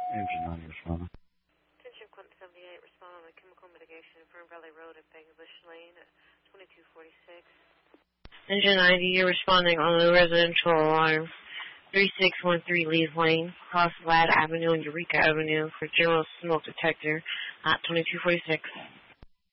Engine 90 responding. Attention, Quint 78, respond on the chemical mitigation in Fern Valley Road at Bangladesh Lane at 2246. Engine 90, you're responding on the residential alarm. 3613 Lee's Lane, across Ladd Avenue and Eureka Avenue for general smoke detector at 2246.